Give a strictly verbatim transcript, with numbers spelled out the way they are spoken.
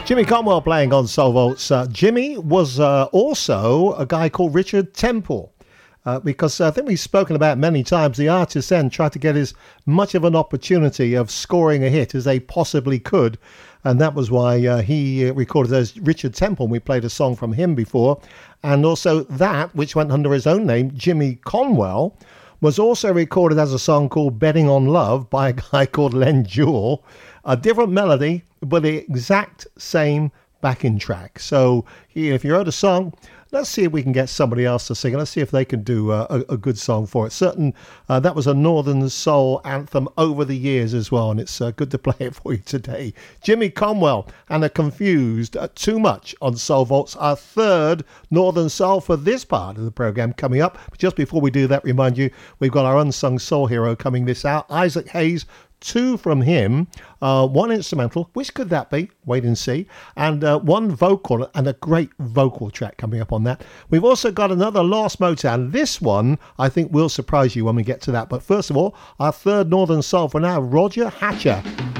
Jimmy Conwell playing on Soul Vaults. Uh, Jimmy was uh, also a guy called Richard Temple. Uh, because I think we've spoken about many times, the artists then tried to get as much of an opportunity of scoring a hit as they possibly could. And that was why uh, he recorded as Richard Temple. We played a song from him before. And also that, which went under his own name, Jimmy Conwell, was also recorded as a song called Betting on Love by a guy called Len Jewell. A different melody, but the exact same backing track. So if you wrote a song, let's see if we can get somebody else to sing it. Let's see if they can do a, a, a good song for it. Certain, uh, that was a Northern Soul anthem over the years as well, and it's uh, good to play it for you today. Jimmy Conwell and a Confused uh, Too Much on Soul Vaults, our third Northern Soul for this part of the program coming up. But just before we do that, remind you, we've got our unsung soul hero coming this out, Isaac Hayes. Two from him, uh, one instrumental, which could that be? Wait and see. And uh, one vocal, and a great vocal track coming up on that. We've also got another Lost Motown. This one, I think, will surprise you when we get to that. But first of all, our third Northern Soul for now, Roger Hatcher.